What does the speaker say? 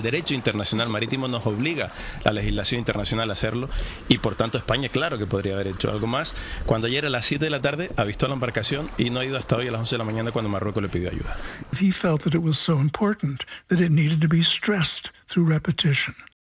derecho internacional marítimo nos obliga la legislación internacional a hacerlo, y por tanto España, claro que podría haber hecho algo más. Cuando ayer a las 7 de la tarde avistó la embarcación y no ha ido hasta hoy a las 11 de la mañana cuando Marruecos le pidió ayuda. He felt that it was so important that it needed to be stressed through repetition.